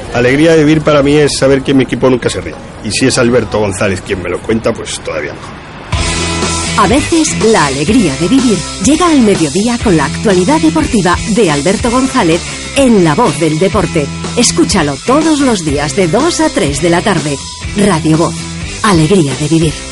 Alegría de vivir para mí es saber que mi equipo nunca se ríe. Y si es Alberto González quien me lo cuenta, pues todavía mejor. A veces, la alegría de vivir llega al mediodía con la actualidad deportiva de Alberto González en La Voz del Deporte. Escúchalo todos los días de 2 a 3 de la tarde. Radio Voz. Alegría de vivir.